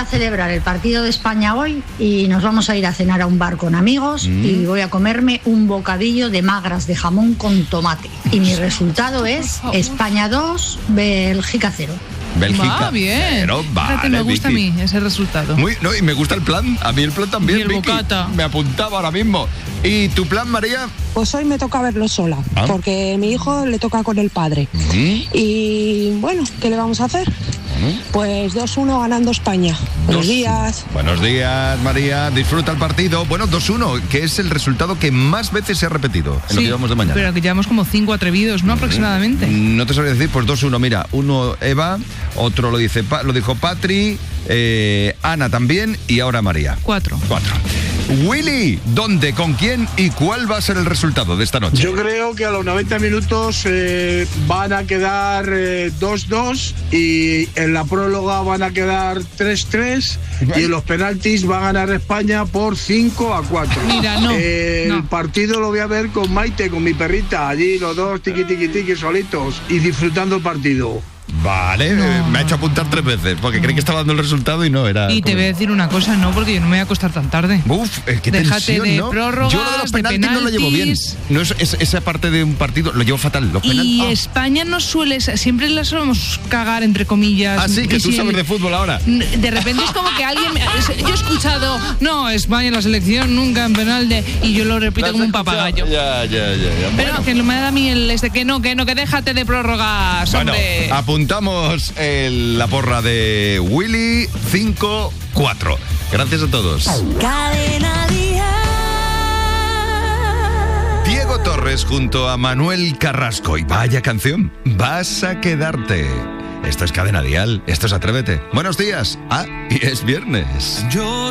a celebrar el partido de España hoy y nos vamos a ir a cenar a un bar con amigos y voy a comerme un bocadillo de magras de jamón con tomate. Y mi resultado es España 2, Bélgica 0. Bélgica. Bien. Pero vale, me gusta Vicky. a mí ese resultado. No, y me gusta el plan. A mí el plan también, Y el Vicky. bocata. Me apuntaba ahora mismo. ¿Y tu plan, María? Pues hoy me toca verlo sola, porque mi hijo le toca con el padre. Y bueno, ¿qué le vamos a hacer? Pues 2-1 ganando España. Buenos días. Buenos días, María. Disfruta el partido. Bueno, 2-1, que es el resultado que más veces se ha repetido en lo que llevamos de mañana. Pero que llevamos como 5 atrevidos, ¿no? Aproximadamente. No te sabría decir, pues 2-1. Mira, uno Eva, otro lo dijo Patri, Ana también y ahora María. 4. Willy, ¿dónde, con quién y cuál va a ser el resultado de esta noche? Yo creo que a los 90 minutos van a quedar 2-2 y en la próloga van a quedar 3-3 y en los penaltis va a ganar España por 5-4. Mira, no. El partido lo voy a ver con Maite, con mi perrita, allí los dos tiqui solitos y disfrutando el partido. Vale, me ha hecho apuntar 3 veces porque creí que estaba dando el resultado y no era. Y te voy a decir una cosa, no, porque yo no me voy a acostar tan tarde. Uf, qué Déjate tensión, de ¿no? prórrogas, Yo lo de los de penaltis no lo llevo bien. penaltis. No esa parte de un partido lo llevo fatal. Los penaltis. Y España no siempre la solemos cagar, entre comillas. Ah, sí, que tú sabes de fútbol ahora. De repente es como que alguien... Yo he escuchado, no, España en la selección nunca en penal y yo lo repito como un papagayo. Ya. Pero Bueno. que me da a mí que déjate de prórrogas, Bueno, hombre. apuntamos la porra de Willy 5-4. Gracias a todos. Cadena Dial. Diego Torres junto a Manuel Carrasco. Y vaya canción, Vas a quedarte. Esto es Cadena Dial, esto es Atrévete. Buenos días. Y es viernes. Yo